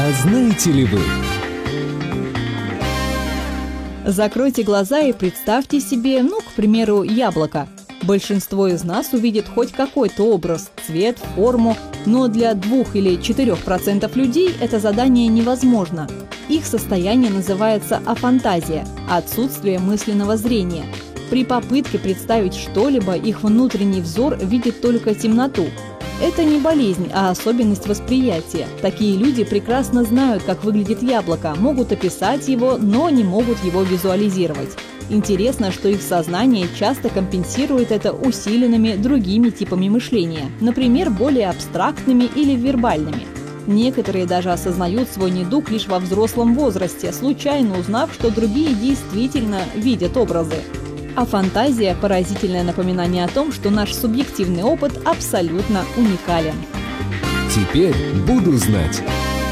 А знаете ли вы? Закройте глаза и представьте себе, к примеру, яблоко. Большинство из нас увидит хоть какой-то образ, цвет, форму, но для 2 или 4% людей это задание невозможно. Их состояние называется афантазия – отсутствие мысленного зрения. При попытке представить что-либо, их внутренний взор видит только темноту. Это не болезнь, а особенность восприятия. Такие люди прекрасно знают, как выглядит яблоко, могут описать его, но не могут его визуализировать. Интересно, что их сознание часто компенсирует это усиленными другими типами мышления, например, более абстрактными или вербальными. Некоторые даже осознают свой недуг лишь во взрослом возрасте, случайно узнав, что другие действительно видят образы. А фантазия – поразительное напоминание о том, что наш субъективный опыт абсолютно уникален. Теперь буду знать.